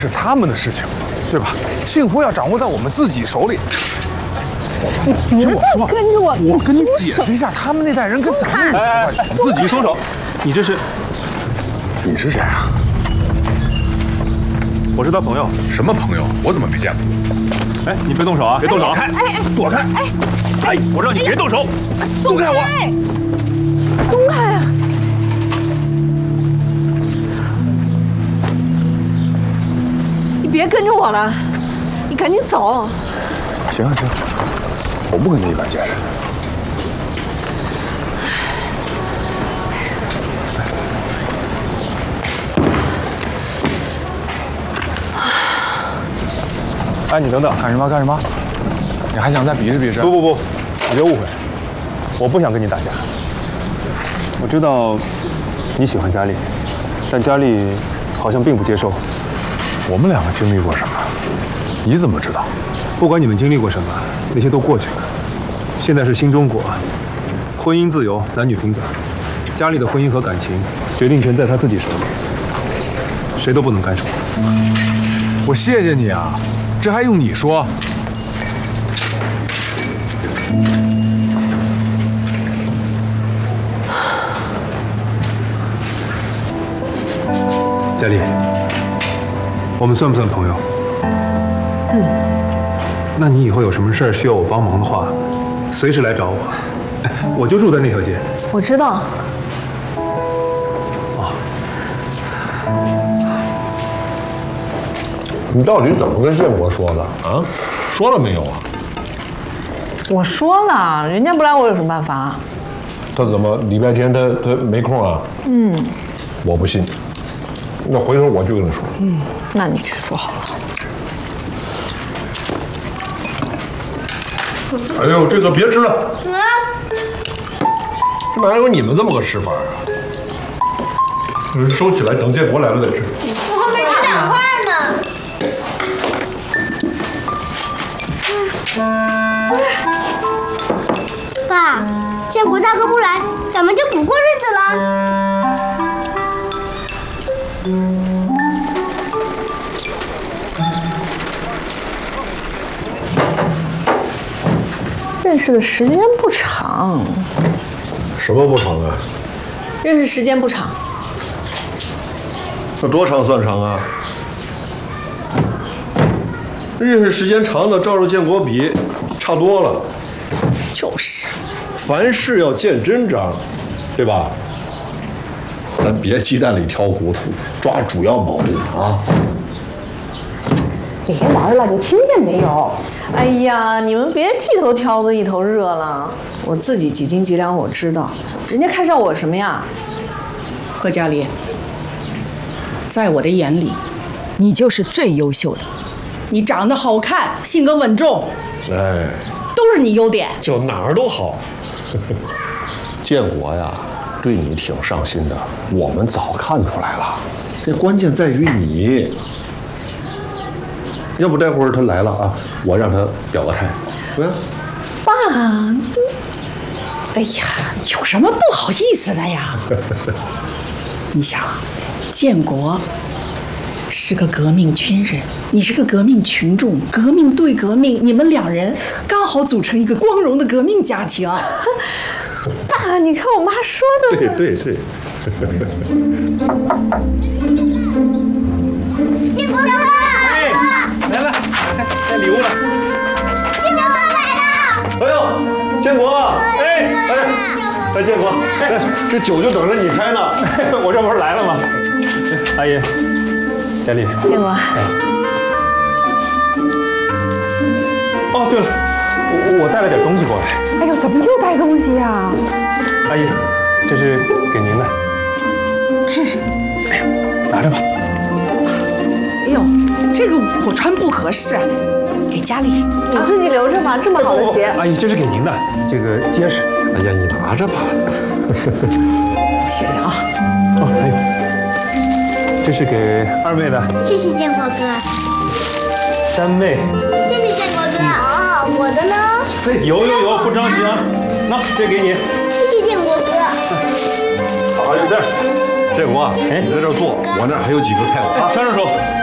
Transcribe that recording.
是他们的事情，对吧？幸福要掌握在我们自己手里。 你别再跟着我， 我跟你解释一下，他们那代人跟咱们有什么关系？ 自己松手！你这是？ 你是谁啊？ 我是他朋友。 什么朋友？我怎么没见过？ 哎，你别动手啊！别动手！躲开！哎，我让你别动手！ 松开我！松开啊！你别跟着我了，你赶紧走。 行，我不跟你一般见识。哎，你等等，干什么？你还想再比试？ 不，你别误会，我不想跟你打架。我知道你喜欢佳丽，但佳丽好像并不接受。 我们两个经历过什么？你怎么知道？ 不管你们经历过什么，那些都过去了。现在是新中国，婚姻自由，男女平等。佳丽的婚姻和感情，决定权在她自己手里，谁都不能干涉。 我谢谢你啊，这还用你说？ 佳丽，我们算不算朋友？那你以后有什么事儿需要我帮忙的话，随时来找我。哎，我就住在那条街。 我知道。 哦， 你到底怎么跟建国说的啊？说了没有啊？ 我说了，人家不来，我有什么办法？ 他怎么礼拜天他没空啊？我不信。那回头我就跟他说。 那你去说好了。 哎呦，这个别吃了。这哪有你们这么个吃法啊？收起来，等建国来了再吃。 我后面吃2块呢。爸，建国大哥不来，咱们就不过日子了。 认识的时间不长。 什么不长啊？ 认识时间不长。 那多长算长啊？认识时间长的，照着建国比，差多了。 就是。 凡事要见真章，对吧？咱别鸡蛋里挑骨头，抓主要矛盾啊！ 别玩了，你听见没有？哎呀，你们别剃头挑子一头热了。我自己几斤几两我知道，人家看上我什么呀？ 贺佳丽，在我的眼里，你就是最优秀的。你长得好看，性格稳重， 哎， 都是你优点。 就哪儿都好。建国呀，对你挺上心的，我们早看出来了。这关键在于你。要不待会儿他来了啊，我让他表个态。 爸，哎呀，有什么不好意思的呀？你想，建国是个革命军人，你是个革命群众，革命对革命，你们2人刚好组成一个光荣的革命家庭。 爸，你看我妈说的。 对。 建国哥哥， 来，带礼物了。 建国哥来了。 哎呦，建国！哎，建国，这酒就等着你开呢。 我这不是来了吗？阿姨，佳丽。 建国。 哦，对了，我带了点东西过来。 哎呦，怎么又带东西呀？ 阿姨，这是给您的。 这是， 哎呦，拿着吧。 哎呦，这个我穿不合适，给佳丽。 你自己留着吧，这么好的鞋。 阿姨，这是给您的，这个结实。 哎呀，你拿着吧。 谢谢啊。 哦，还有，这是给2位的。 谢谢建国哥。 3位。 谢谢建国哥。哦，我的呢？ 有，不着急啊。那这给你。 谢谢建国哥。 好，有事。建国，你在这儿坐，我那儿还有几个菜了啊， 插上手。